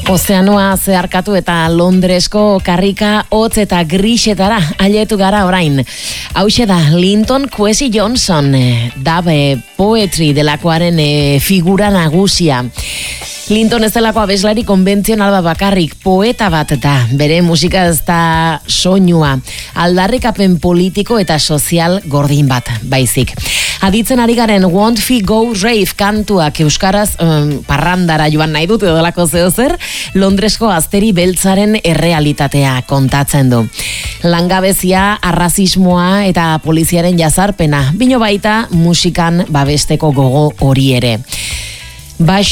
Ozeanoa zeharkatu eta Londresko karrika hotz eta grisetara ailetu gara orain. Hauxe da Linton Kwesi Johnson, dub poetry delakoaren figura nagusia. Linton ez delako abeslari konbentzional bakarrik, poeta bat da, bere musika ez da soinua, aldarrikapen politiko eta sozial gordin bat, baizik. Aditzen ari garen Won't We Go Rave kantuak euskaraz parrandara joan nahi dut edolako zehozer, Londresko azteri beltzaren errealitatea kontatzen du. Langabezia, arrazismoa eta poliziaren jazarpena, bino baita musikan babesteko gogo hori ere. Baixo